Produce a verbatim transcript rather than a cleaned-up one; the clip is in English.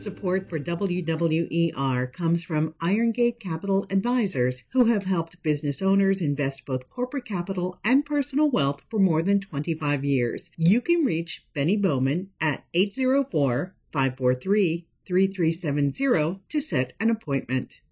Support for W W E R comes from Irongate Capital Advisors, who have helped business owners invest both corporate capital and personal wealth for more than twenty-five years. You can reach Benny Bowman at eight zero four, five four three, three three seven zero to set an appointment.